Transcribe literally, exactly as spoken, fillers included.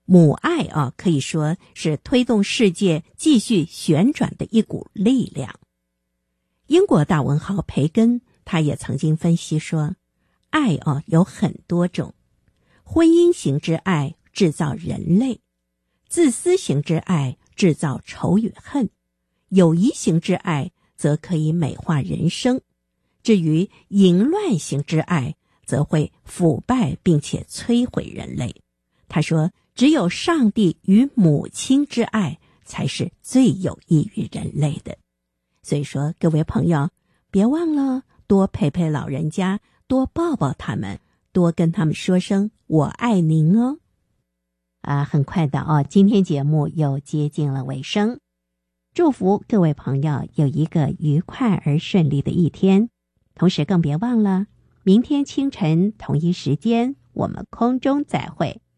母爱啊，可以说是推动世界继续旋转的一股力量。英国大文豪培根他也曾经分析说，爱啊有很多种，婚姻型之爱制造人类，自私型之爱制造仇与恨，友谊型之爱则可以美化人生，至于淫乱型之爱则会腐败并且摧毁人类。他说，只有上帝与母亲之爱才是最有益于人类的。所以说，各位朋友，别忘了多陪陪老人家，多抱抱他们，多跟他们说声我爱您哦。啊，很快的哦，今天节目又接近了尾声，祝福各位朋友有一个愉快而顺利的一天，同时更别忘了明天清晨同一时间我们空中再会。